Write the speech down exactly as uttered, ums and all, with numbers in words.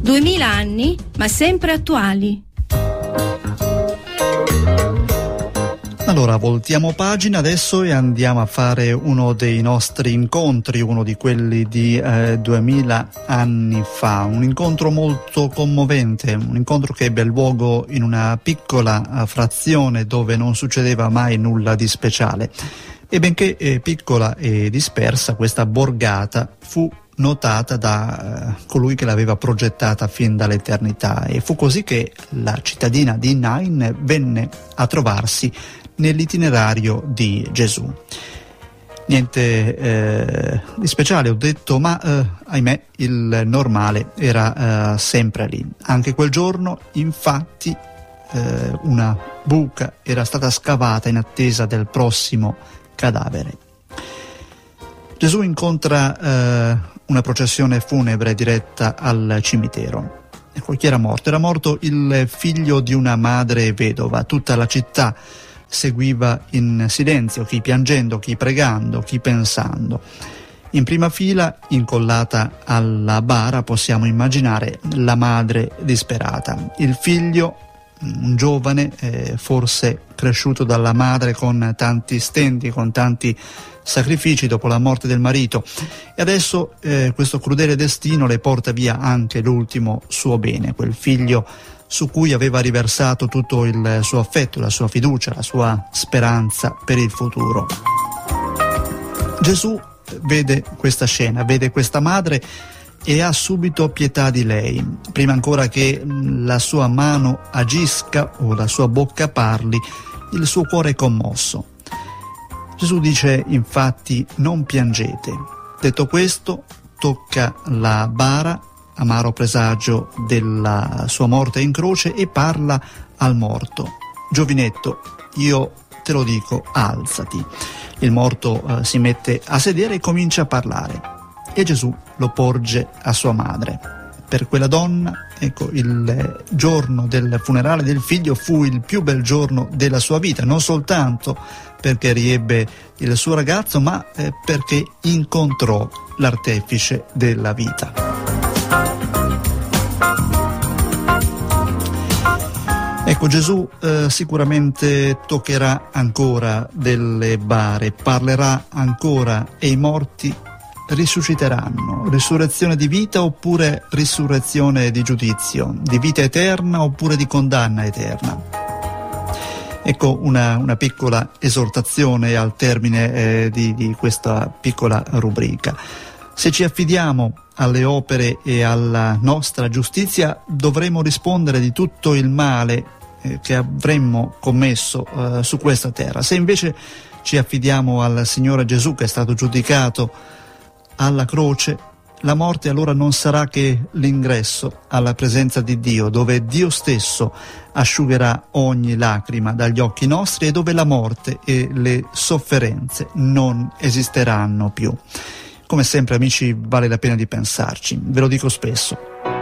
Duemila anni, ma sempre attuali. Allora, voltiamo pagina adesso e andiamo a fare uno dei nostri incontri, uno di quelli di eh, duemila anni fa, un incontro molto commovente, un incontro che ebbe luogo in una piccola uh, frazione dove non succedeva mai nulla di speciale. E benché eh, piccola e dispersa, questa borgata fu notata da uh, colui che l'aveva progettata fin dall'eternità, e fu così che la cittadina di Nain venne a trovarsi nell'itinerario di Gesù. Niente eh, di speciale, ho detto, ma eh, ahimè il normale era eh, sempre lì. Anche quel giorno, infatti, eh, una buca era stata scavata in attesa del prossimo cadavere. Gesù incontra eh, una processione funebre diretta al cimitero. Ecco, chi era morto? Era morto il figlio di una madre vedova. Tutta la città seguiva in silenzio, chi piangendo, chi pregando, chi pensando. In prima fila, incollata alla bara, possiamo immaginare la madre disperata. Il figlio, un giovane, eh, forse cresciuto dalla madre con tanti stenti, con tanti sacrifici dopo la morte del marito, e adesso eh, questo crudele destino le porta via anche l'ultimo suo bene, quel figlio su cui aveva riversato tutto il suo affetto, la sua fiducia, la sua speranza per il futuro. Gesù vede questa scena, vede questa madre e ha subito pietà di lei. Prima ancora che la sua mano agisca o la sua bocca parli, il suo cuore è commosso. Gesù dice infatti: non piangete. Detto questo, tocca la bara, amaro presagio della sua morte in croce, e parla al morto: giovinetto, io te lo dico, alzati. Il morto eh, si mette a sedere e comincia a parlare, e Gesù lo porge a sua madre. Per quella donna, ecco, il giorno del funerale del figlio fu il più bel giorno della sua vita, non soltanto perché riebbe il suo ragazzo, ma eh, perché incontrò l'artefice della vita. Ecco, Gesù eh, sicuramente toccherà ancora delle bare, parlerà ancora, e i morti risusciteranno. Risurrezione di vita oppure risurrezione di giudizio, di vita eterna oppure di condanna eterna. Ecco una, una piccola esortazione al termine eh, di, di questa piccola rubrica. Se ci affidiamo alle opere e alla nostra giustizia, dovremo rispondere di tutto il male eh, che avremmo commesso eh, su questa terra. Se invece ci affidiamo al Signore Gesù, che è stato giudicato alla croce, la morte allora non sarà che l'ingresso alla presenza di Dio, dove Dio stesso asciugherà ogni lacrima dagli occhi nostri, e dove la morte e le sofferenze non esisteranno più. Come sempre, amici, vale la pena di pensarci, ve lo dico spesso.